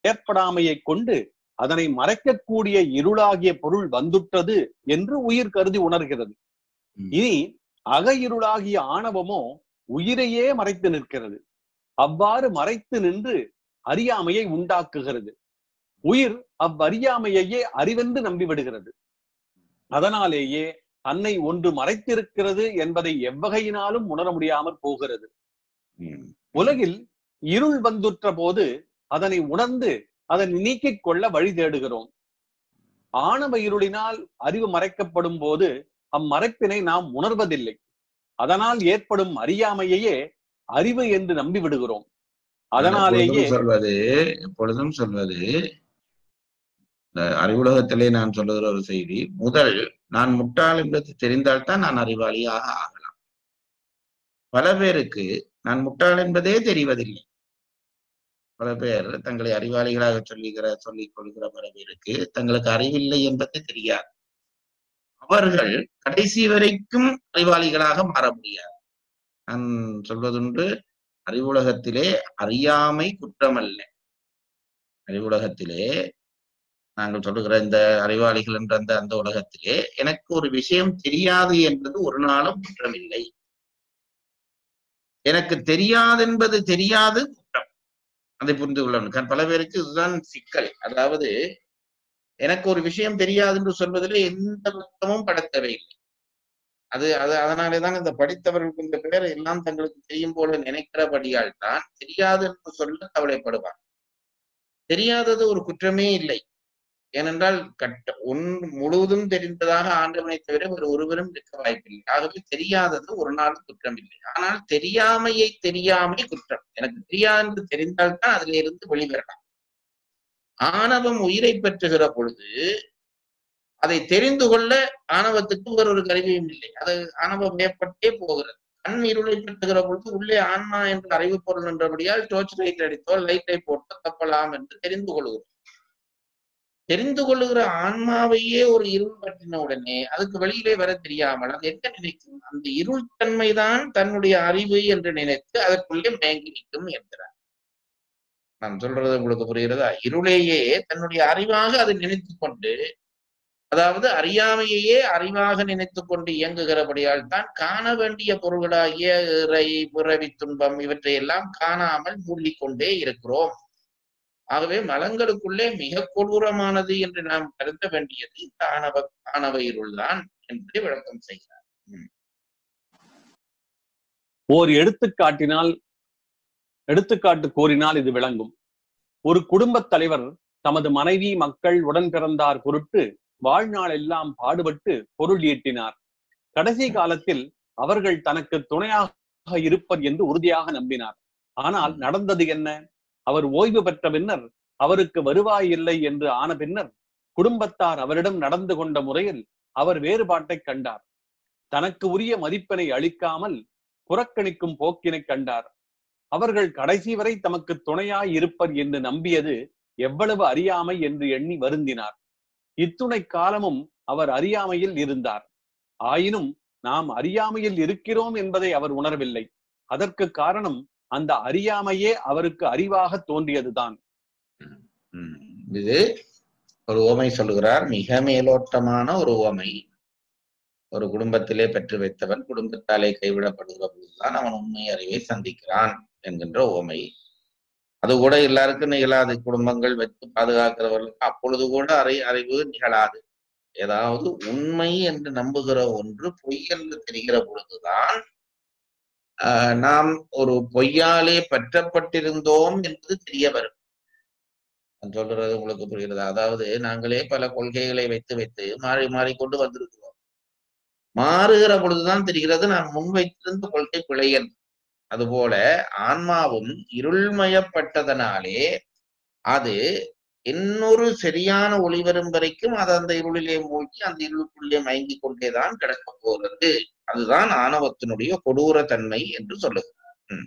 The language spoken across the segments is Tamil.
ஏற்படாமையை கொண்டு அதனை மறைக்கக்கூடிய இருளாகிய பொருள் வந்துட்டது என்று உயிர் கருதி உணர்கிறது. இனி அக இருளாகிய ஆணவமோ உயிரையே மறைத்து நிற்கிறது. அவ்வாறு மறைத்து நின்று அறியாமையை உண்டாக்குகிறது. உயிர் அவ்வறியாமையையே அறிவென்று நம்பிவிடுகிறது. அதனாலேயே தன்னை ஒன்று மறைத்திருக்கிறது என்பதை எவ்வகையினாலும் உணர முடியாமற் போகிறது. உலகில் இருள் வந்துற்ற போது அதனை உணர்ந்து அதனை நீக்கிக் கொள்ள வழி தேடுகிறோம். ஆணவ இருளினால் அறிவு மறைக்கப்படும் போது அம்மறைப்பினை நாம் உணர்வதில்லை. அதனால் ஏற்படும் அறியாமையையே அறிவு என்று நம்பி விடுகிறோம். அதனாலேயே எப்பொழுதும் சொல்வது இந்த அறிவுலகத்திலே நான் சொல்லுகிற ஒரு செய்தி, முதல் நான் முட்டாள் என்பது தெரிந்தால்தான் நான் அறிவாளியாக ஆகலாம். பல பேருக்கு நான் முட்டாள் என்பதே தெரிவதில்லை. பல பேர் தங்களை அறிவாளிகளாக சொல்லிக் கொள்கிற பல பேருக்கு தங்களுக்கு அறிவில்லை என்பது தெரியாது. அவர்கள் கடைசி வரைக்கும் அறிவாளிகளாக மாற முடியாது. நான் சொல்வதுண்டு, அறிவுலகத்திலே அறியாமை குற்றமல்ல. அறிவுலகத்திலே நாங்கள் சொல்லுகிற இந்த அறிவாளிகள் என்ற அந்த உலகத்திலே எனக்கு ஒரு விஷயம் தெரியாது என்பது ஒரு நாளும் குற்றமில்லை. எனக்கு தெரியாது என்பது தெரியாது குற்றம். அதை புரிந்து கொள்ளணும். பல பேருக்கு இதுதான் சிக்கல். அதாவது எனக்கு ஒரு விஷயம் தெரியாது என்று சொல்வதில் எந்த குற்றமும் படுத்தவே இல்லை. அதனாலேதான் இந்த படித்தவர்களுக்கு இந்த பேர் எல்லாம் தங்களுக்கு தெரியும் போல நினைக்கிறபடியால் தான் தெரியாது என்று சொல்ல கவலைப்படுவார். தெரியாதது ஒரு குற்றமே இல்லை. ஏனென்றால் முழுவதும் தெரிந்ததாக ஆண்டவனை தவிர வேறு ஒருவரும் இருக்க வாய்ப்பில்லை. ஆகவே தெரியாதது ஒரு நாள் குற்றம் இல்லை. ஆனால் தெரியாமை குற்றம். எனக்கு தெரியாது என்று தெரிந்தால்தான் அதில இருந்து வெளிவரலாம். ஆணவம் உயிரை பெற்றுகிற பொழுது அதை தெரிந்து கொள்ள ஆணவத்துக்கு வேறொரு கருவியும் இல்லை. அது ஆணவம் ஏற்பட்டே போகிறது. கண் இருளை பெற்றுகிற பொழுது உள்ளே ஆன்மா என்ற அறிவு பொருள் என்றபடியால் டோர்ச் லைட் அடித்தோ லைட்டை போட்டோ தப்பலாம் என்று தெரிந்து கொள்கிறோம். தெரிந்து கொள்ளுகிற ஆன்மாவையே ஒரு இருள் பற்றின உடனே அதுக்கு வெளியிலே வர தெரியாமல் அது என்ன நினைக்கும்? அந்த இருள் தன்மைதான் தன்னுடைய அறிவு என்று நினைத்து அதற்குள்ளே மயங்கி நிற்கும் என்கிறார். நான் சொல்றது உங்களுக்கு புரிகிறதா? இருளையே தன்னுடைய அறிவாக அதை நினைத்து கொண்டு, அதாவது அறியாமையே அறிவாக நினைத்து கொண்டு இயங்குகிறபடியால் தான் காண வேண்டிய பொருள்களாகிய இறை, பிறவி, துன்பம் இவற்றை எல்லாம் காணாமல் மூழ்கிக்கொண்டே இருக்கிறோம். ஆகவே மலங்களுக்குள்ளே மிக கொடூரமானது என்று நாம் கருத வேண்டியது இந்த ஆணவ இருள் தான் என்று விளக்கம் செய்கிறார். ஓர் எடுத்துக்காட்டு கோரினால் இது விளங்கும். ஒரு குடும்பத் தலைவர் தமது மனைவி, மக்கள், உடன் பிறந்தார் பொருட்டு வாழ்நாள் எல்லாம் பாடுபட்டு பொருள் ஈட்டினார். கடைசி காலத்தில் அவர்கள் தனக்கு துணையாக இருப்பர் என்று உறுதியாக நம்பினார். ஆனால் நடந்தது என்ன? அவர் ஓய்வு பெற்ற பின்னர், அவருக்கு வருவாய் இல்லை என்று ஆன பின்னர், குடும்பத்தார் அவரிடம் நடந்து கொண்ட முறையில் அவர் வேறுபாட்டை கண்டார். தனக்கு உரிய மதிப்பினை அளிக்காமல் புறக்கணிக்கும் போக்கினை கண்டார். அவர்கள் கடைசி வரை தமக்கு துணையாய் இருப்பர் என்று நம்பியது எவ்வளவு அறியாமை என்று எண்ணி வருந்தினார். இத்துணை காலமும் அவர் அறியாமையில் இருந்தார். ஆயினும் நாம் அறியாமையில் இருக்கிறோம் என்பதை அவர் உணரவில்லை. அதற்கு காரணம் அந்த அறியாமையே அவருக்கு அறிவாக தோன்றியதுதான். இது ஒரு உவமை சொல்லுகிறார், மிக மேலோட்டமான ஒரு உவமை. ஒரு குடும்பத்திலே பெற்று வைத்தவன் குடும்பத்தாலே கைவிடப்படுகிற பொழுதுதான் அவன் உண்மை அறிவை சந்திக்கிறான் என்கின்ற உவமை. அது கூட எல்லாருக்கும் நிகழாது. குடும்பங்கள் வைத்து பாதுகாக்கிறவர்களுக்கு அப்பொழுது கூட அறிவு நிகழாது. ஏதாவது உண்மை என்று நம்புகிற ஒன்று பொய் என்று தெரிகிற பொழுதுதான் நாம் ஒரு பொய்யாலே பற்றப்பட்டிருந்தோம் என்பது தெரிய வரும். நான் சொல்றது உங்களுக்கு புரிகிறதா? அதாவது நாங்களே பல கொள்கைகளை வைத்து மாறிக்கொண்டு வந்திருக்கிறோம். மாறுகிற பொழுதுதான் தெரிகிறது நாம் முன்வைத்திருந்த கொள்கை பிழை என்று. அதுபோல ஆன்மாவும் இருள்மயப்பட்டதனாலே அது இன்னொரு சரியான ஒளி வரும் வரைக்கும் அது அந்த இருளிலே மூழ்கி அந்த இருளுக்குள்ளே மயங்கி கொண்டேதான் கிடக்க போகிறது. அதுதான் ஆணவத்தினுடைய கொடூர தன்மை என்று சொல்லுகிறார்.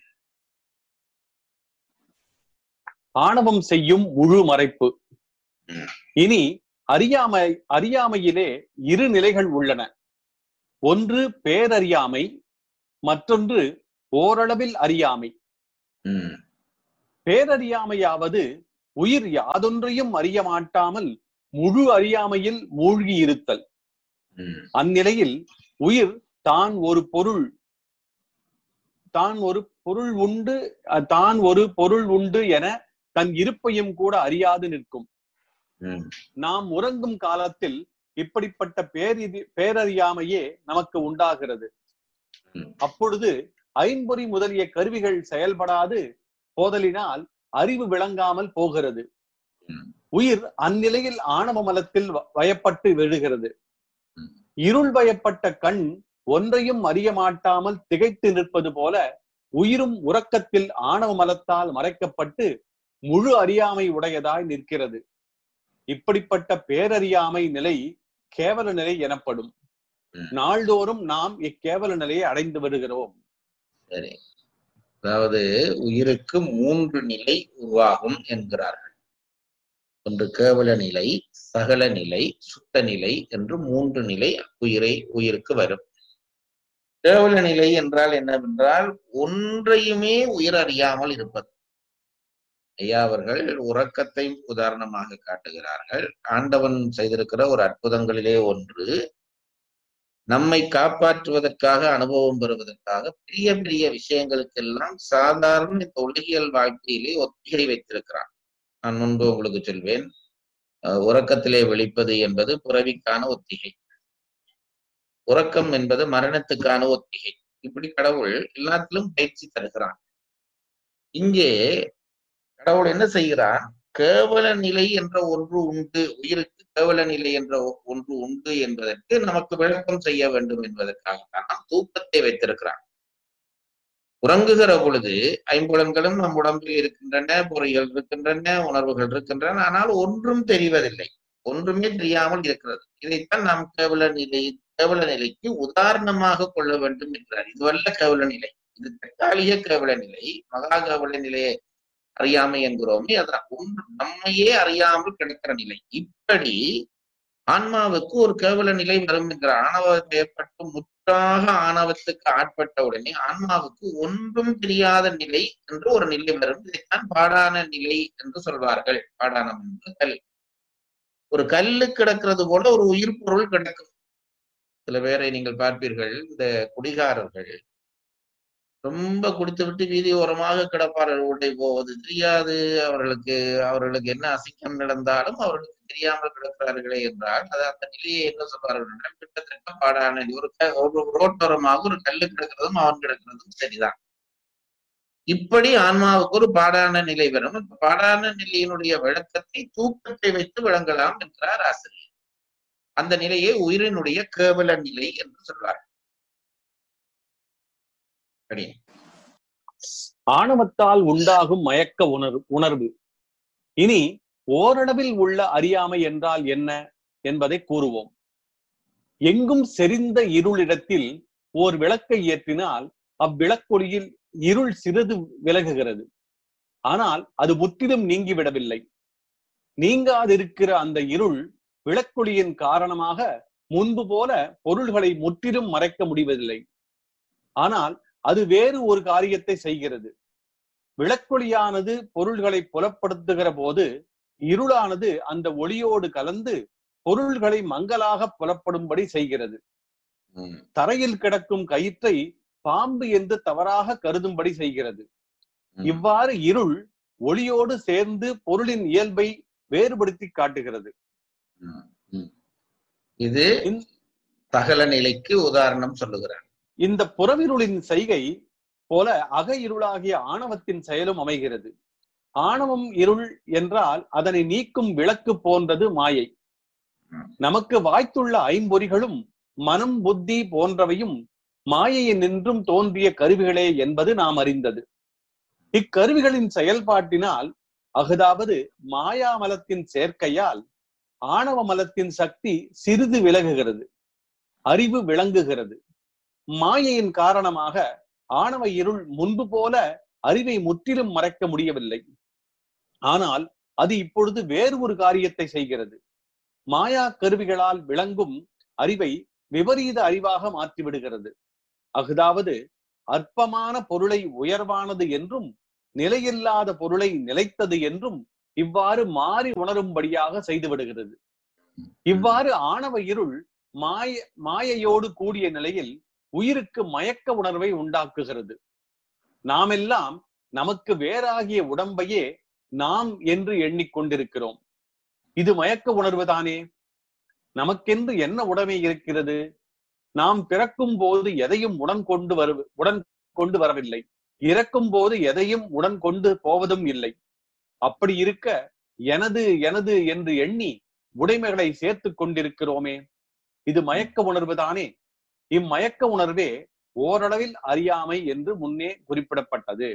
ஆணவம் செய்யும் முழு மறைப்பு. இனி அறியாமையிலே இரு நிலைகள் உள்ளன. ஒன்று பேரறியாமை, மற்றொன்று ஓரளவில் அறியாமை. பேரறியாமையாவது உயிர் யாதொன்றையும் அறிய மாட்டாமல் முழு அறியாமையில் மூழ்கி இருத்தல். அந்நிலையில் உயிர் தான் ஒரு பொருள் உண்டு என தன் இருப்பையும் கூட அறியாது நிற்கும். நாம் உறங்கும் காலத்தில் இப்படிப்பட்ட பேரறியாமையே நமக்கு உண்டாகிறது. அப்பொழுது ஐம்பொறி முதலிய கருவிகள் செயல்படாது போதலினால் அறிவு விளங்காமல் போகிறது. உயிர் அந்நிலையில் ஆணவ மலத்தில் வயப்பட்டு விழுகிறது. இருள் வயப்பட்ட கண் ஒன்றையும் அறிய மாட்டாமல் திகைத்து நிற்பது போல உயிரும் உறக்கத்தில் ஆணவ மலத்தால் மறைக்கப்பட்டு முழு அறியாமை உடையதாய் நிற்கிறது. இப்படிப்பட்ட பேரறியாமை நிலை கேவல நிலை எனப்படும். நாள்தோறும் நாம் இக்கேவல நிலையை அடைந்து வருகிறோம். சரி, அதாவது உயிருக்கு 3 நிலை உருவாகும் என்கிறார்கள். ஒன்று கேவல நிலை, சகல நிலை, சுத்த நிலை என்று 3 நிலை உயிருக்கு வரும். கேவல நிலை என்றால் என்னவென்றால் ஒன்றையுமே உயிர் அறியாமல் இருப்பது. ஐயா அவர்கள் உறக்கத்தை உதாரணமாக காட்டுகிறார்கள். ஆண்டவன் செய்திருக்கிற ஒரு அற்புதங்களிலே ஒன்று, நம்மை காப்பாற்றுவதற்காக, அனுபவம் பெறுவதற்காக பெரிய பெரிய விஷயங்களுக்கெல்லாம் சாதாரண இந்த உலகியல் வாழ்க்கையிலே ஒத்திகை வைத்திருக்கிறான். நான் முன்பு உங்களுக்கு சொல்வேன், உறக்கத்திலே விழிப்பது என்பது பிறவிக்கான ஒத்திகை, உறக்கம் என்பது மரணத்துக்கான ஒத்திகை. இப்படி கடவுள் எல்லாத்திலும் பயிற்சி தருகிறான். இங்கே கடவுள் என்ன செய்கிறான்? கேவல நிலை என்ற ஒன்று உண்டு, உயிருக்கு கேவல நிலை என்ற ஒன்று உண்டு என்பதற்கு நமக்கு விளக்கம் செய்ய வேண்டும் என்பதற்காகத்தான் தூக்கத்தை வைத்திருக்கிறான். உறங்குகிற பொழுது ஐம்புலன்களும் நம் உடம்பில் இருக்கின்றன, பொறிகள் இருக்கின்றன, உணர்வுகள் இருக்கின்றன. ஆனால் ஒன்றும் தெரிவதில்லை, ஒன்றுமே தெரியாமல் இருக்கிறது. இதைத்தான் நாம் கேவல நிலைக்கு உதாரணமாக கொள்ள வேண்டும் என்கிறார். இதுவல்ல கேவல நிலை, இது தற்காலிக கேவல நிலை. மகா கேவல நிலையை அறியாமை என்கிறோமே, அதான் நம்மையே அறியாமல் கிடைக்கிற நிலை. இப்படி ஆன்மாவுக்கு ஒரு கேவல நிலை வரும் என்கிறார். ஆணவம் ஏற்பட்டு முற்றாக ஆணவத்துக்கு ஆட்பட்ட உடனே ஆன்மாவுக்கு ஒன்றும் தெரியாத நிலை என்று ஒரு நிலை வரும். இதைத்தான் பாடான நிலை என்று சொல்வார்கள். பாடானம் என்று கல். ஒரு கல்லு கிடக்கிறது போல ஒரு உயிர் பொருள் கிடக்கும். சில பேரை நீங்கள் பார்ப்பீர்கள், இந்த குடிகாரர்கள் ரொம்ப குடித்து விட்டு வீதி ஓரமாக கிடப்பார்கள். உடை போவது தெரியாது அவர்களுக்கு என்ன அசிங்கம் நடந்தாலும் அவர்களுக்கு தெரியாமல் கிடக்கிறார்களே என்றால் அது அந்த நிலையை என்ன சொல்வார்கள்? கிட்டத்தட்ட பாடான ஒரு ரோட்டோரமாக ஒரு கல்லு கிடக்கிறதும் அவன் கிடக்கிறதும் சரிதான். இப்படி ஆன்மாவுக்கு ஒரு பாடான நிலை வரும். பாடான நிலையினுடைய விளக்கத்தை தூக்கத்தை வைத்து விளங்கலாம் என்கிறார் ஆசிரியர். அந்த நிலையை உயிரினுடைய கேவல நிலை என்று சொல்வார். ஆணவத்தால் உண்டாகும் மயக்க உணர்வு. இனி ஓரளவில் உள்ள அறியாமை என்றால் என்ன என்பதை கூறுவோம். எங்கும் செறிந்த இருளிடத்தில் ஓர் விளக்கை ஏற்றினால் அவ்விளக்கொளியில் இருள் சிறிது விலகுகிறது. ஆனால் அது முற்றிலும் நீங்கிவிடவில்லை. நீங்காதிருக்கிற அந்த இருள் விளக்கொளியின் காரணமாக முன்பு போல பொருள்களை முற்றிலும் மறைக்க முடிவதில்லை. ஆனால் அது வேறு ஒரு காரியத்தை செய்கிறது. விளக்கொளியானது பொருள்களை புலப்படுத்துகிற போது இருளானது அந்த ஒளியோடு கலந்து பொருள்களை மங்கலாக புலப்படும்படி செய்கிறது. தரையில் கிடக்கும் கயிற்றை பாம்பு என்று தவறாக கருதும்படி செய்கிறது. இவ்வாறு இருள் ஒளியோடு சேர்ந்து பொருளின் இயல்பை வேறுபடுத்தி காட்டுகிறது. இது சகல நிலைக்கு உதாரணம் சொல்லுகிறார். இந்த புறவிருளின் செய்கை போல அக இருளாகிய ஆணவத்தின் செயலும் அமைகிறது. ஆணவம் இருள் என்றால் அதனை நீக்கும் விளக்கு போன்றது மாயை. நமக்கு வாய்த்துள்ள ஐம்பொறிகளும் மனம், புத்தி போன்றவையும் மாயையை நின்றும் தோன்றிய கருவிகளே என்பது நாம் அறிந்தது. இக்கருவிகளின் செயல்பாட்டினால், அதாவது மாயாமலத்தின் சேர்க்கையால் ஆணவ மலத்தின் சக்தி சிறிது விலகுகிறது, அறிவு விளங்குகிறது. மாயையின் காரணமாக ஆணவ இருள் முன்பு போல அறிவை முற்றிலும் மறைக்க முடியவில்லை. ஆனால் அது இப்பொழுது வேறு ஒரு காரியத்தை செய்கிறது. மாயா கருவிகளால் விளங்கும் அறிவை விபரீத அறிவாக மாற்றிவிடுகிறது. அதாவது அற்பமான பொருளை உயர்வானது என்றும் நிலையில்லாத பொருளை நிலைத்தது என்றும் இவ்வாறு மாறி உணரும்படியாக செய்து விடுகிறது. இவ்வாறு ஆணவ இருள் மாயையோடு கூடிய நிலையில் உயிருக்கு மயக்க உணர்வை உண்டாக்குகிறது. நாமெல்லாம் நமக்கு வேறாகிய உடம்பையே நாம் என்று எண்ணிக்கொண்டிருக்கிறோம். இது மயக்க உணர்வுதானே. நமக்கென்று என்ன உடைமை இருக்கிறது? நாம் பிறக்கும் போது எதையும் உடன் கொண்டு வரவில்லை. இறக்கும் போது எதையும் உடன் கொண்டு போவதும் இல்லை. அப்படி இருக்க எனது எனது என்று எண்ணி உடைமைகளை சேர்த்து கொண்டிருக்கிறோமே, இது மயக்க உணர்வு தானே. இம்மயக்க உணர்வே ஓரளவில் அறியாமை என்று முன்னே குறிப்பிடப்பட்டது.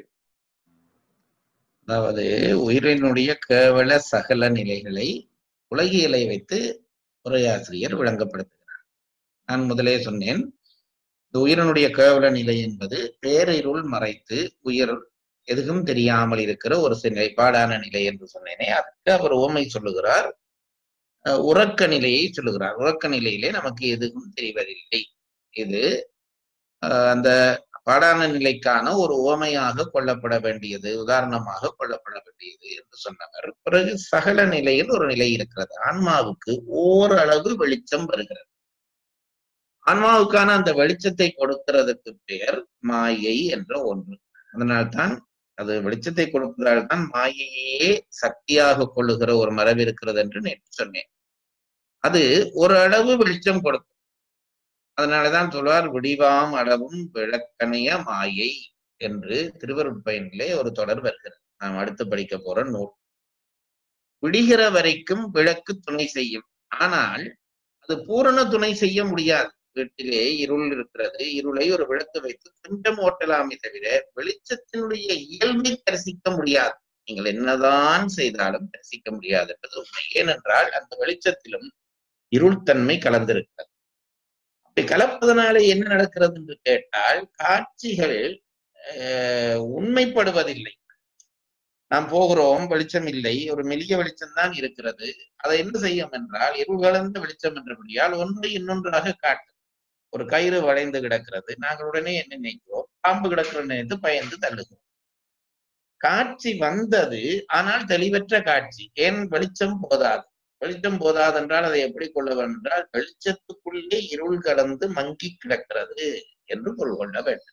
அதாவது உயிரினுடைய கேவல சகல நிலைகளை உலகியலை வைத்து உரையாசிரியர் விளங்கப்படுத்துகிறார். நான் முதலே சொன்னேன், இந்த உயிரினுடைய கேவல நிலை என்பது பேரிருள் மறைத்து உயிர் எதுவும் தெரியாமல் இருக்கிற ஒரு நிலைப்பாடான நிலை என்று சொன்னேனே. அதுக்கு அவர் உவமை சொல்லுகிறார், உறக்க நிலையை சொல்லுகிறார். உறக்க நிலையிலே நமக்கு எதுவும் தெரிவதில்லை. இது அந்த பாடான நிலைக்கான ஒரு உவமையாக கொள்ளப்பட வேண்டியது, உதாரணமாக கொள்ளப்பட வேண்டியது என்று சொன்னவர். பிறகு சகல நிலையில் ஒரு நிலை இருக்கிறது. ஆன்மாவுக்கு ஓரளவு வெளிச்சம் வருகிறது. ஆன்மாவுக்கான அந்த வெளிச்சத்தை கொடுக்கிறதுக்கு பெயர் மாயை என்ற ஒன்று. அதனால்தான் அது வெளிச்சத்தை கொடுப்பதால்தான் மாயையே சக்தியாக கொள்ளுகிற ஒரு மரபு இருக்கிறது என்று நேற்று சொன்னேன். அது ஒரு அளவு வெளிச்சம் கொடுக்கும். அதனாலதான் சொல்வார், விடிவாம் அளவும் விளக்கணைய மாயை என்று திருவருட்பயனிலே ஒரு தொடர் வருகிறது. நாம் அடுத்து படிக்க போற நூல். விடிகிற வரைக்கும் விளக்கு துணை செய்யும். ஆனால் அது பூரண துணை செய்ய முடியாது. வீட்டிலே இருள் இருக்கிறது, இருளை ஒரு விளக்கு வைத்து கொஞ்சம் ஓட்டலாமே தவிர வெளிச்சத்தினுடைய இயல்பை தரிசிக்க முடியாது. நீங்கள் என்னதான் செய்தாலும் தரிசிக்க முடியாது என்பது உண்மை. ஏனென்றால் அந்த வெளிச்சத்திலும் இருள் தன்மை கலந்திருக்கிறது. அப்படி கலப்பதனாலே என்ன நடக்கிறது என்று கேட்டால், காட்சிகள் உண்மைப்படுவதில்லை. நாம் போகிறோம், வெளிச்சம் இல்லை, ஒரு மெல்லிய வெளிச்சம் தான் இருக்கிறது. அதை என்ன செய்யும் என்றால், இருள் கலந்த வெளிச்சம் என்றபடியால் ஒன்றை இன்னொன்றாக காட்டும். ஒரு கயிறு வளைந்து கிடக்கிறது, நாங்கள் உடனே என்ன நினைக்கிறோம், பாம்பு கிடக்கிற நினைத்து பயந்து தள்ளுகிறோம். காட்சி வந்தது, ஆனால் தெளிவற்ற காட்சி. ஏன்? வெளிச்சம் போதாது. வெளிச்சம் போதாது என்றால் அதை எப்படி கொள்ள வேண்டும் என்றால், வெளிச்சத்துக்குள்ளே இருள் கலந்து மங்கி கிடக்கிறது என்று பொருள் கொள்ள வேண்டும்.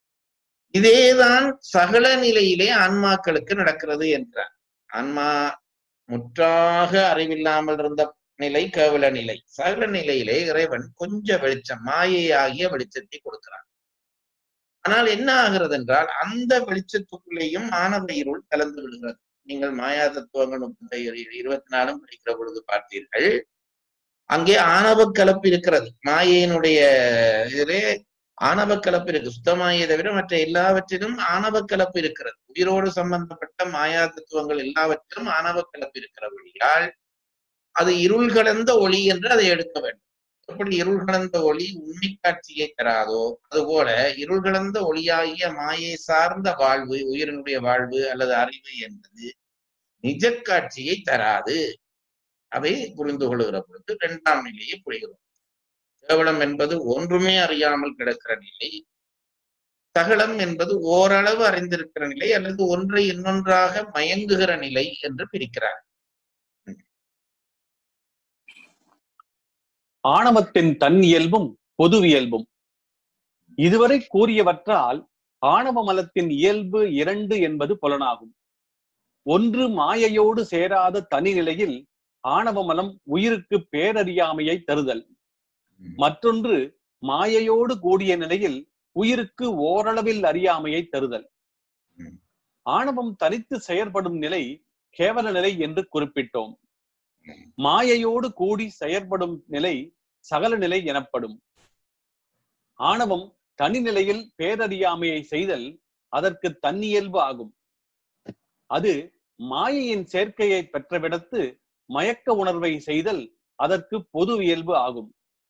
இதேதான் சகல நிலையிலே ஆன்மாக்களுக்கு நடக்கிறது என்றார். ஆன்மா முற்றாக அறிவில்லாமல் இருந்த நிலை கேவல நிலை. சகல நிலையிலே இறைவன் கொஞ்சம் வெளிச்சம், மாயை ஆகிய வெளிச்சத்தை கொடுக்கிறான். ஆனால் என்ன ஆகிறது என்றால், அந்த வெளிச்சத்துக்குள்ளேயும் ஆனந்த இருள் கலந்து விடுகிறது. நீங்கள் மாயா தத்துவங்கள் 24 படிக்கிற பொழுது பார்த்தீர்கள், அங்கே ஆணவ கலப்பு இருக்கிறது. மாயையினுடைய இதிலே ஆணவ கலப்பு இருக்கு. சுத்தமாயை தவிர மற்ற எல்லாவற்றிலும் ஆணவ கலப்பு இருக்கிறது. உயிரோடு சம்பந்தப்பட்ட மாயா தத்துவங்கள் எல்லாவற்றிலும் ஆணவ கலப்பு இருக்கிறபடியால் அது இருள் கலந்த ஒளி என்று அதை எடுக்க வேண்டும். எப்படி இருள் கலந்த ஒளி உண்மை காட்சியை தராதோ, அதுபோல இருள் கலந்த ஒளியாகிய மாயை சார்ந்த வாழ்வு, உயிரினுடைய வாழ்வு அல்லது அறிவு என்பது நிஜ காட்சியை தராது. அதை புரிந்து கொள்கிற பொழுது 2ஆம் நிலையை புரிகிறோம். கேவலம் என்பது ஒன்றுமே அறியாமல் கிடக்கிற நிலை. சகலம் என்பது ஓரளவு அறிந்திருக்கிற நிலை அல்லது ஒன்றை இன்னொன்றாக மயங்குகிற நிலை என்று பிரிக்கிறார். ஆணவத்தின் தன்னியல்பும் பொதுவியல்பும். இதுவரை கூறியவற்றால் ஆணவ மலத்தின் இயல்பு 2 என்பது புலனாகும். ஒன்று மாயையோடு சேராத தனி நிலையில் ஆணவ மலம் உயிருக்கு பேரறியாமையை தருதல். மற்றொன்று மாயையோடு கூடிய நிலையில் உயிருக்கு ஓரளவில் அறியாமையை தருதல். ஆணவம் தனித்து செயற்படும் நிலை கேவல நிலை என்று குறிப்பிட்டோம். மாயையோடு கூடி செயற்படும் நிலை சகல நிலை எனப்படும். ஆணவம் தனி நிலையில் பேரறியாமையை செய்தல் அதற்கு தன்னியல்பு ஆகும். அது மாயையின் சேர்க்கையை பெற்றவிடத்து மயக்க உணர்வை செய்தல் அதற்கு பொது இயல்பு ஆகும்.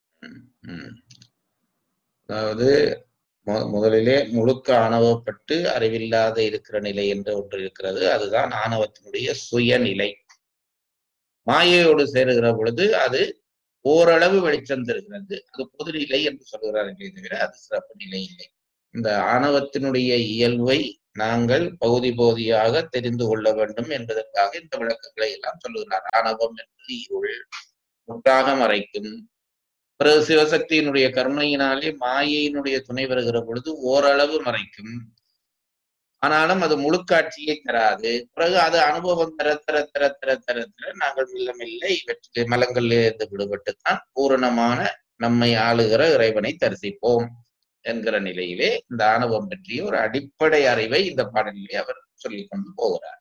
அதாவது முதலிலே முழுக்க ஆணவப்பட்டு அறிவில்லாத இருக்கிற நிலை என்று ஒன்று இருக்கிறது. அதுதான் ஆணவத்தினுடைய சுயநிலை. மாயையோடு சேருகிற பொழுது அது ஓரளவு வெளிச்சம் தருகிறது. அது பொதுநிலை என்று சொல்கிறார்களே தவிர அது சிறப்பு நிலை இல்லை. இந்த ஆணவத்தினுடைய இயல்பை நாங்கள் பகுதி பகுதியாக தெரிந்து கொள்ள வேண்டும் என்பதற்காக இந்த விளக்கங்களை எல்லாம் சொல்லுகிறார். ஆணவம் என்பது இருள், முற்றாக மறைக்கும். பிறகு சிவசக்தியினுடைய கருணையினாலே மாயையினுடைய துணை வருகிற பொழுது ஓரளவு மறைக்கும். ஆனாலும் அது முழு காட்சியை தராது. பிறகு அது அனுபவம் தர தர தர தர தர தர நாங்கள் மெல்ல மெல்ல இவற்றை மலங்களில் இருந்து விடுபட்டுத்தான் பூரணமான நம்மை ஆளுகிற இறைவனை தரிசிப்போம் என்கிற நிலையிலே இந்த ஆணவம் பற்றிய ஒரு அடிப்படை அறிவை இந்த பாடலிலே அவர் சொல்லிக் கொண்டு போகிறார்.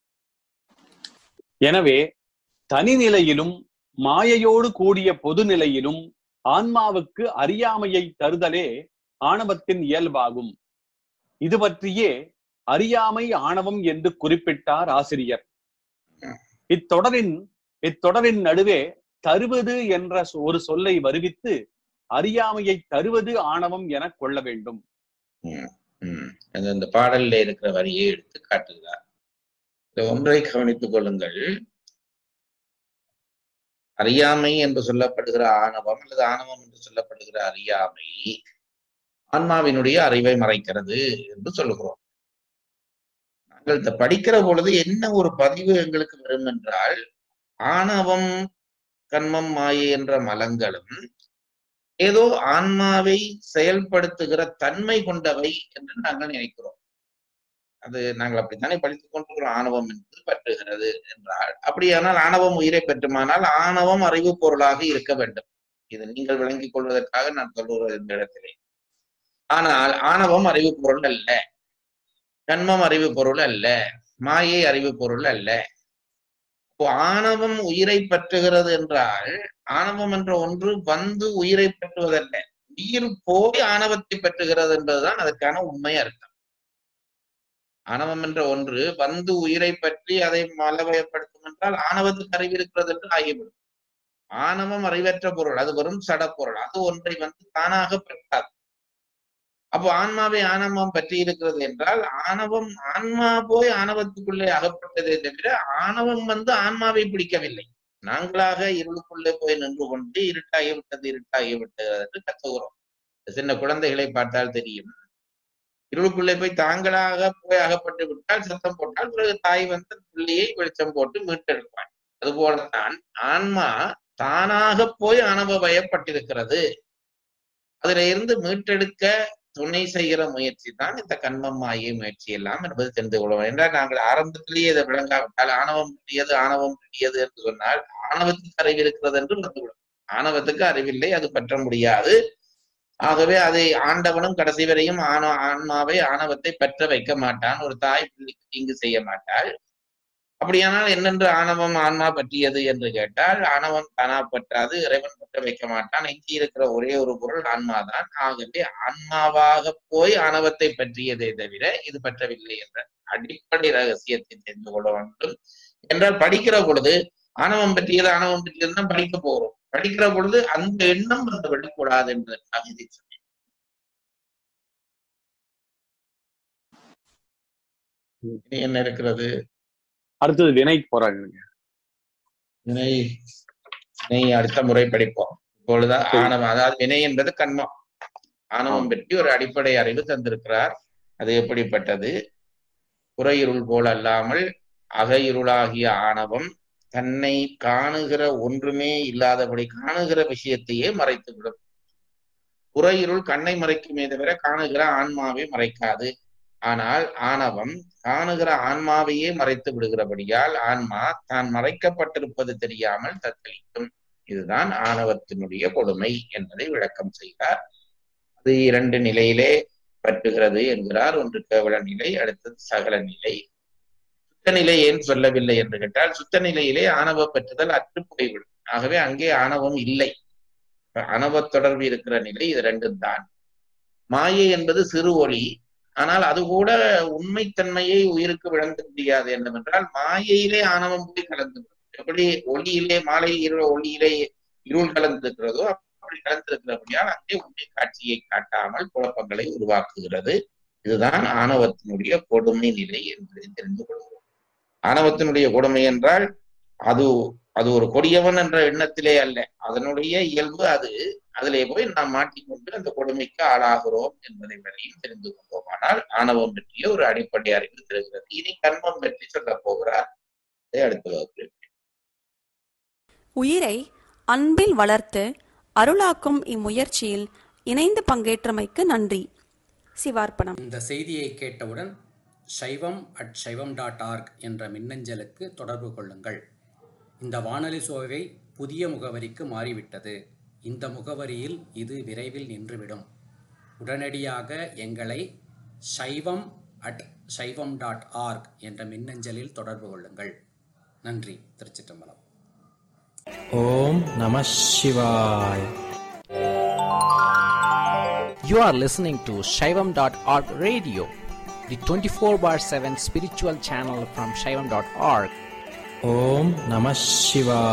எனவே தனிநிலையிலும் மாயையோடு கூடிய பொது நிலையிலும் ஆன்மாவுக்கு அறியாமையை தருதலே ஆணவத்தின் இயல்பாகும். இது பற்றியே அறியாமை ஆணவம் என்று குறிப்பிட்டார் ஆசிரியர். இத்தொடரின் நடுவே தருவது என்ற ஒரு சொல்லை வருவித்து அறியாமையை தருவது ஆணவம் என கொள்ள வேண்டும். இந்த பாடலில் இருக்கிற வரியை எடுத்து காட்டுகிறார். ஒன்றை கவனித்துக் கொள்ளுங்கள். அறியாமை என்று சொல்லப்படுகிற ஆணவம் அல்லது ஆணவம் என்று சொல்லப்படுகிற அறியாமை ஆன்மாவினுடைய அறிவை மறைக்கிறது என்று சொல்லுகிறோம். நாங்கள் இதை படிக்கிற பொழுது என்ன ஒரு பதிவு எங்களுக்கு வரும் என்றால், ஆணவம் கண்மம் மாயை என்ற மலங்களும் ஏதோ ஆன்மாவை செயல்படுத்துகிற தன்மை கொண்டவை என்று நாங்கள் நினைக்கிறோம். அது நாங்கள் அப்படித்தானே படித்துக் கொண்டிருக்கிறோம். ஆணவம் என்பது பற்றுகிறது என்றால், அப்படியானால் ஆணவம் உயிரை பெற்றுமானால் ஆணவம் அறிவு பொருளாக இருக்க வேண்டும். இது நீங்கள் விளங்கிக் கொள்வதற்காக நான் சொல்லுகிற இந்த இடத்திலே. ஆனால் ஆணவம் அறிவு பொருள் அல்ல, கண்மம் அறிவு பொருள் அல்ல, மாயை அறிவு பொருள் அல்ல. ஆணவம் உயிரை பற்றுகிறது என்றால் ஆணவம் என்ற ஒன்று வந்து உயிரை பற்றுவதல்ல, உயிர் போய் ஆணவத்தை பற்றுகிறது என்பதுதான் அதற்கான உண்மை அர்த்தம். ஆணவம் என்ற ஒன்று வந்து உயிரை பற்றி அதை மலவயப்படுத்தும் என்றால் ஆணவத்துக்கு அறிவு இருக்கிறது என்று ஆகிவிடும். ஆணவம் அறிவற்ற பொருள், அது வெறும் சட பொருள், அது ஒன்றை வந்து தானாக பெற்றாது. அப்போ ஆன்மாவை ஆணவம் பற்றி இருக்கிறது என்றால் ஆணவம் ஆன்மா போய் ஆணவத்துக்குள்ளே அகப்பட்டதே தவிர ஆணவம் வந்து ஆன்மாவை பிடிக்கவில்லை. நாங்களாக இருளுக்குள்ளே போய் நின்று கொண்டு இருட்டாகிவிட்டது என்று கத்துகிறோம். சின்ன குழந்தைகளை பார்த்தால் தெரியும். இருளுக்குள்ளே போய் தாங்களாக போய் அகப்பட்டு விட்டால் சத்தம் போட்டால் பிறகு தாய் வந்து பிள்ளையை வெளிச்சம் போட்டு மீட்டெடுப்பாள். அதுபோலத்தான் ஆன்மா தானாக போய் அனுபவ வயப்பட்டிருக்கிறது. அதுல இருந்து மீட்டெடுக்க துணை செய்கிற முயற்சி தான் இந்த கண்மம் மாயை முயற்சி எல்லாம் என்பது தெரிந்து கொள்வோம். என்றால் நாங்கள் ஆரம்பத்திலேயே இதை விளங்காவிட்டால் ஆணவம் பற்றியது என்று சொன்னால் ஆணவத்துக்கு அறிவு இருக்கிறது என்று வந்துவிடும். ஆணவத்துக்கு அறிவில்லை, அது பற்ற முடியாது. ஆகவே அதை ஆண்டவனும் கடைசி வரையும் ஆன்மாவை ஆணவத்தை பற்ற வைக்க மாட்டான். ஒரு தாய் பிள்ளைக்கு தீங்கு செய்ய மாட்டாள். அப்படியானால் என்னென்று ஆணவம் ஆன்மா பற்றியது என்று கேட்டால் ஆணவம் தானா பற்றாது, இறைவன் பற்ற வைக்க மாட்டான். எஞ்சி இருக்கிற ஒரே ஒரு பொருள் ஆன்மாதான். ஆகவே ஆன்மாவாக போய் ஆணவத்தை பற்றியதே தவிர இது பற்றவில்லை என்ற அடிப்படை ரகசியத்தை தெரிந்து கொள்ள வேண்டும். என்றால் படிக்கிற பொழுது ஆணவம் பற்றியதுதான் படிக்க போகிறோம். படிக்கிற பொழுது அந்த எண்ணம் வந்து விடக்கூடாது என்பதற்காக இதை சொன்னேன். என்ன இருக்கிறது அடுத்தது வினை போறாங்க. வினை அடுத்த முறை படிப்போம். இப்பொழுது ஆணவம், அதாவது வினை என்பது கண்மம். ஆணவம் பற்றி ஒரு அடிப்படை அறிவு தந்திருக்கிறார். அது எப்படிப்பட்டது? புற இருள் போல் அல்லாமல் அக இருளாகிய ஆணவம் தன்னை காணுகிற ஒன்றுமே இல்லாதபடி காணுகிற விஷயத்தையே மறைத்துவிடும். புற இருள் கண்ணை மறைக்குமே தவிர காணுகிற ஆன்மாவை மறைக்காது. ஆனால் ஆணவம் காணுகிற ஆன்மாவையே மறைத்து விடுகிறபடியால் ஆன்மா தான் மறைக்கப்பட்டிருப்பது தெரியாமல் தத்தளிக்கும். இதுதான் ஆணவத்தினுடைய கொடுமை என்பதை விளக்கம் செய்தார். அது இரண்டு நிலையிலே பற்றுகிறது என்கிறார். ஒன்று கேவல நிலை, அடுத்தது சகல நிலை. சுத்த நிலை ஏன் சொல்லவில்லை என்று கேட்டால் சுத்த நிலையிலே ஆணவ பற்றுதல் அற்று போய்விடும். ஆகவே அங்கே ஆணவம் இல்லை. ஆணவ தொடர்பு இருக்கிற நிலை இது ரெண்டும் தான். மாயை என்பது சிறு ஒளி, ஆனால் அது கூட உண்மைத்தன்மையை உயிருக்கு விளங்க முடியாது. என்னவென்றால் மாயையிலே ஆணவம் போய் கலந்து, எப்படி ஒளியிலே மாலை ஒளியிலே இருள் கலந்திருக்கிறதோ அப்படி கலந்திருக்கிறபடியால் அங்கே உண்மை காட்சியை காட்டாமல் குழப்பங்களை உருவாக்குகிறது. இதுதான் ஆணவத்தினுடைய கொடுமை நிலை என்பதை தெரிந்து கொள்கிறோம். ஆணவத்தினுடைய கொடுமை என்றால் அது ஒரு கொடியவன் என்ற எண்ணத்திலே அல்ல, அதனுடைய இயல்பு அது. அதிலே போய் நாம் மாட்டிக்கொண்டு அந்த கொடுமைக்கு ஆளாகிறோம் என்பதை வரையும் தெரிந்து கொண்டோம். ஆனால் ஆணவம் பற்றிய ஒரு அடிப்படை அறிவு தெரிகிறது. இனி கர்மம் பற்றி சொல்ல போகிறார். அடுத்த வகுப்பில் உயிரை அன்பில் வளர்த்து அருளாக்கும் இம்முயற்சியில் இணைந்து பங்கேற்றமைக்கு நன்றி. சிவார்ப்பணம். இந்த செய்தியை கேட்டவுடன் shaivam@shaivam.org என்ற மின்னஞ்சலுக்கு தொடர்பு கொள்ளுங்கள். இந்த வானொலி சோவை புதிய முகவரிக்கு மாறிவிட்டது. இந்த முகவரியில் இது விரைவில் நின்றுவிடும். உடனடியாக எங்களை shaivam@shaivam.org என்ற மின்னஞ்சலில் தொடர்பு கொள்ளுங்கள். நன்றி. திருச்சிற்றம்பலம். ஓம் நம சிவாய். You are listening to Shaivam.org radio, the 24/7 spiritual channel from Shaivam.org. Om Namah Shivaya.